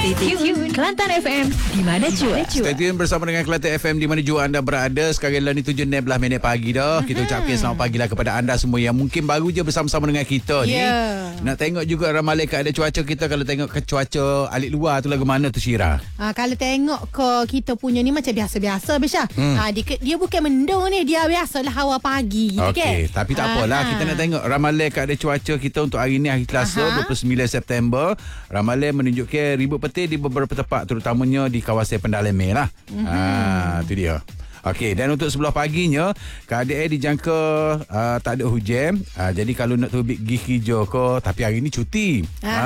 Stay tune Kelantan FM di mana jua. Stay tune bersama dengan Kelantan FM di mana jua anda berada. Sekarang ni 7.16 pagi dah. Kita ucapkan selamat pagi lah kepada anda semua yang mungkin baru je bersama-sama dengan kita ni. Nak tengok juga ramalan keadaan cuaca kita. Kalau tengok ke cuaca alik luar tu lagu mana tu Syira? Kalau tengok ke kita punya ni macam biasa-biasa Besha. Dia bukan mendung ni, dia biasalah awal pagi gitu Okey, tapi tak apalah. Kita nak tengok ramalan keadaan cuaca kita untuk hari ni, hari Selasa 29 September. Ramalan menunjukkan ribut petir di beberapa tempat, terutamanya di kawasan Pendalaman lah. Tu dia. Okey, dan untuk sebelah paginya keadaan dijangka tak ada hujan. Jadi kalau nak terbit gigi hijau ke, tapi hari ni cuti.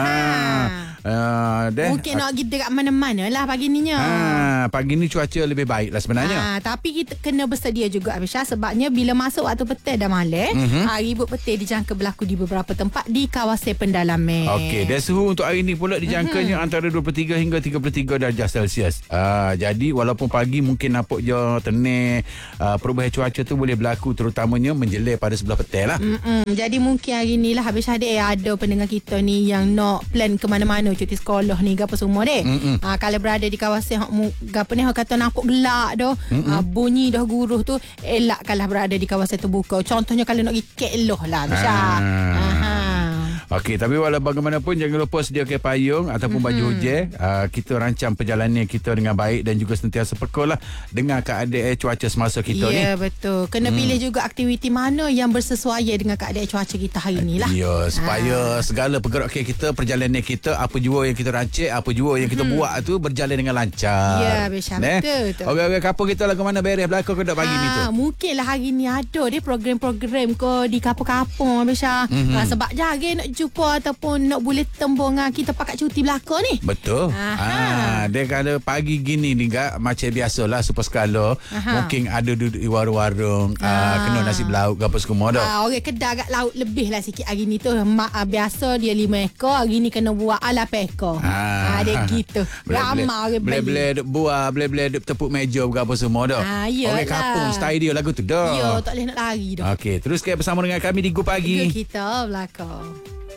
Mungkin nak pergi dekat mana-mana lah pagi ni nya. Pagi ni cuaca lebih baik lah sebenarnya. Tapi kita kena bersedia juga Abisha, sebabnya bila masuk waktu petir dah malam, ribut petir dijangka berlaku di beberapa tempat di kawasan Pendalaman. Okey, dan suhu untuk hari ni pula dijangkanya antara 23 hingga 33 darjah Celsius. Jadi walaupun pagi mungkin nampak je tenang, perubahan cuaca tu boleh berlaku terutamanya menjelang pada sebelah petang lah. Jadi mungkin hari ni lah habis ada pendengar kita ni yang nak plan ke mana-mana cuti sekolah ni apa semua deh. Kalau berada di kawasan apa ni kata nampak gelap dah, bunyi dah guruh tu, elakkanlah berada di kawasan terbuka. Contohnya kalau nak pergi Keloh lah Misha. Okey, tapi walau bagaimanapun jangan lupa sediakan payung ataupun baju hujan. Kita rancang perjalanan kita dengan baik dan juga sentiasa peka lah dengan keadaan cuaca semasa kita ni. Ya, betul. Kena pilih juga aktiviti mana yang bersesuaian dengan keadaan cuaca kita hari ni lah. Ya, supaya segala pergerakan kita, perjalanan kita, apa jua yang kita rancang, apa jua yang kita buat tu berjalan dengan lancar. Ya, Besha, betul. Orang-orang kapal kita lagu mana beres belakang ke pagi ni tu? Mungkinlah hari ni ada dia program-program ke di kapal-kapal Besha. Sebab jarang nak jumpa ataupun nak boleh tembung kita pakai cuti belakang ni. Betul. Dia kalau pagi gini ni macam biasalah super skala. Mungkin ada duduk di warung-warung, kena nasi lauk ke apa semua dah. Orang kedai agak lauk lebih lah sikit hari ni tu. Biasa dia 5 ekor, hari ni kena buat 8 ekor. Dia gitu. Ramai orang beli. Boleh-boleh buah, boleh-boleh tepuk meja ke apa semua dah. Orang kampung style dia lagu tu dah. Ya, tak boleh nak lari dah. Okey, teruskan bersama dengan kami di Go Pagi. Kita belakang.